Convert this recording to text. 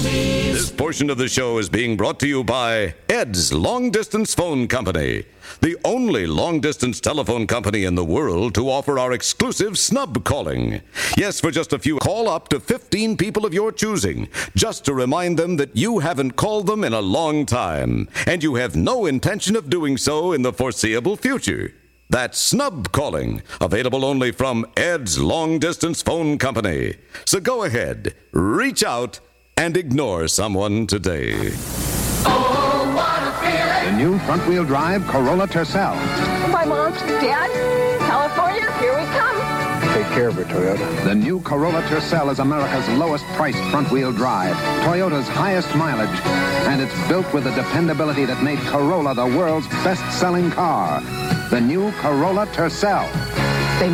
This portion of the show is being brought to you by Ed's Long Distance Phone Company, the only long-distance telephone company in the world to offer our exclusive snub calling. Yes, for just a few, call up to 15 people of your choosing, just to remind them that you haven't called them in a long time, and you have no intention of doing so in the foreseeable future. That's snub calling, available only from Ed's Long Distance Phone Company. So go ahead, reach out, and ignore someone today. Oh, what a feeling! The new front-wheel drive Corolla Tercel. My mom, Dad, California, here we come. Take care of her, Toyota. The new Corolla Tercel is America's lowest-priced front-wheel drive, Toyota's highest mileage, and it's built with the dependability that made Corolla the world's best-selling car. The new Corolla Tercel.